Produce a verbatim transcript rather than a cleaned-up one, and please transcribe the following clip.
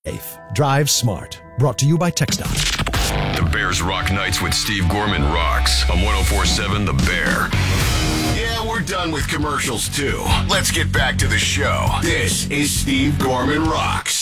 Safe. Drive smart. Brought to you by TxDOT. The Bears Rock Nights with Steve Gorman rocks on one oh four point seven The Bear. Yeah, we're done with commercials too. Let's get back to the show. This is Steve Gorman Rocks.